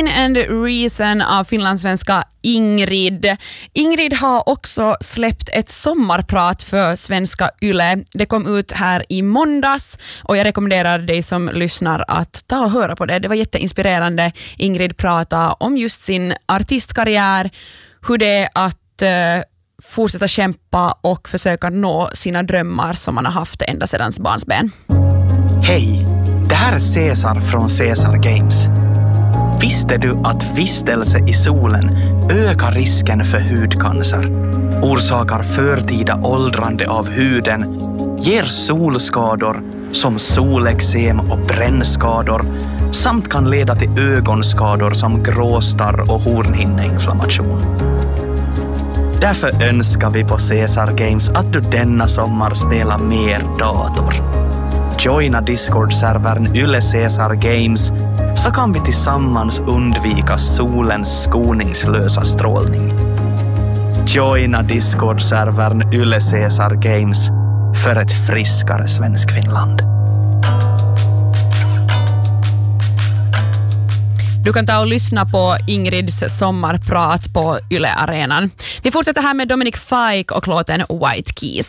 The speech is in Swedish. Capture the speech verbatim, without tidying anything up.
Pain and Reason av finlandssvenska Ingrid. Ingrid har också släppt ett sommarprat för svenska Yle. Det kom ut här i måndags och jag rekommenderar dig som lyssnar att ta och höra på det. Det var jätteinspirerande. Ingrid pratade om just sin artistkarriär, hur det är att eh, fortsätta kämpa och försöka nå sina drömmar som man har haft ända sedan barnsben. Hej, det här är Cesar från Cesar Games. Visste du att vistelse i solen ökar risken för hudcancer, orsakar förtida åldrande av huden, ger solskador som solexem och brännskador samt kan leda till ögonskador som gråstarr och hornhinneinflammation. Därför önskar vi på Cesar Games att du denna sommar spelar mer dator. Joina Discord-servern Yle Cesar Games så kan vi tillsammans undvika solens skoningslösa strålning. Joina Discord-servern Yle Cesar Games för ett friskare Svenskfinland. Du kan ta och lyssna på Ingrids sommarprat på Yle Arenan. Vi fortsätter här med Dominic Fike och låten White Keys.